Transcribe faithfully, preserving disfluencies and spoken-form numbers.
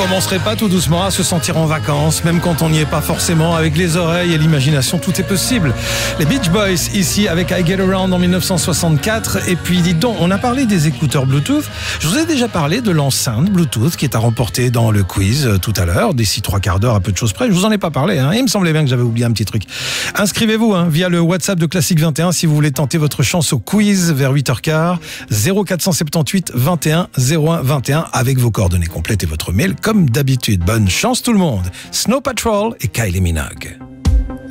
commencerait pas tout doucement à se sentir en vacances, même quand on n'y est pas forcément, avec les oreilles et l'imagination, tout est possible. Les Beach Boys, ici, avec I Get Around en mille neuf cent soixante-quatre. Et puis, dites donc, on a parlé des écouteurs Bluetooth. Je vous ai déjà parlé de l'enceinte Bluetooth qui est à remporter dans le quiz euh, tout à l'heure, d'ici trois quarts d'heure, à peu de choses près. Je vous en ai pas parlé, hein. Il me semblait bien que j'avais oublié un petit truc. Inscrivez-vous hein, via le WhatsApp de Classique vingt et un si vous voulez tenter votre chance au quiz vers huit heures quinze. zéro quatre cent soixante-dix-huit vingt et un zéro un vingt et un avec vos coordonnées complètes et votre mail comme d'habitude. Bonne chance tout le monde. Snow Patrol et Kylie Minogue.